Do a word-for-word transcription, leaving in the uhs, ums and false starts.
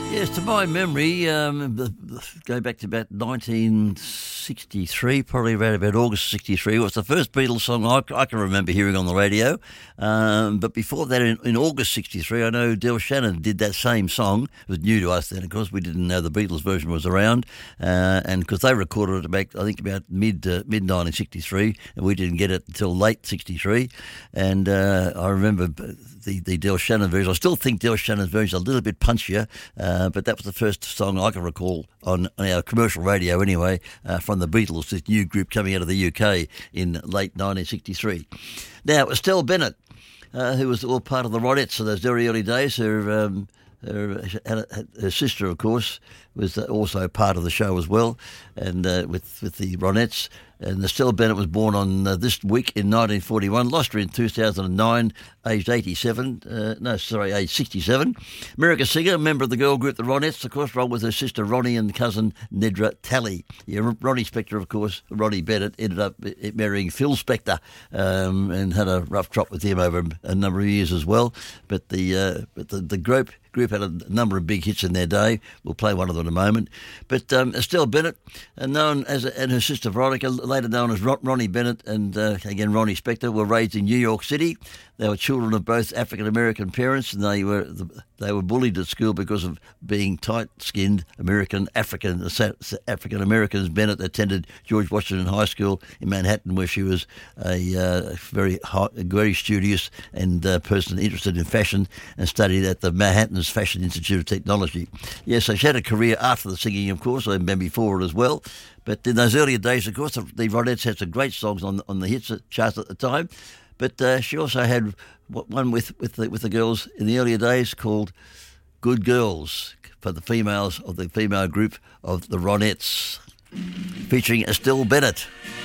Yes, to my memory, um, go back to about nineteen sixty-three, probably around about August sixty-three. It was the first Beatles song I, I can remember hearing on the radio. Um, but before that, in, in August sixty-three, I know Del Shannon did that same song. It was new to us then, of course. We didn't know the Beatles version was around. Uh, and because they recorded it about, I think, about mid, uh, mid nineteen sixty-three, and we didn't get it until late sixty-three. And uh, I remember the, the Del Shannon version. I still think Del Shannon's version is a little bit punchier, uh, but that was the first song I can recall on, on our commercial radio anyway, uh, from the Beatles, this new group coming out of the U K in late nineteen sixty-three. Now, Estelle Bennett, uh, who was all part of the Ronettes in those very early days, her, um, her, her sister, of course, was also part of the show as well, and uh, with, with the Ronettes. And Estelle Bennett was born on uh, this week in nineteen forty-one, lost her in two thousand nine, aged eighty-seven, uh, no, sorry, aged sixty-seven. American singer, member of the girl group The Ronettes, of course, along with her sister Ronnie and cousin Nedra Talley. Yeah, Ronnie Spector, of course, Ronnie Bennett, ended up marrying Phil Spector, um, and had a rough trot with him over a number of years as well. But the uh, but the, the group group had a number of big hits in their day. We'll play one of them in a moment. But um, Estelle Bennett, uh, known as and her sister Veronica, later known as Ronnie Bennett, and uh, again Ronnie Spector, were raised in New York City. They were children of both African American parents, and they were they were bullied at school because of being tight-skinned American African African Americans. Bennett attended George Washington High School in Manhattan, where she was a uh, very high, very studious and uh, person interested in fashion, and studied at the Manhattan's Fashion Institute of Technology. Yes, so she had a career after the singing, of course, and before it as well. But in those earlier days, of course, the, the Ronettes had some great songs on on the hits charts at the time. But uh, she also had one with with the, with the girls in the earlier days called "Good Girls" for the females of the female group of the Ronettes, featuring Estelle Bennett.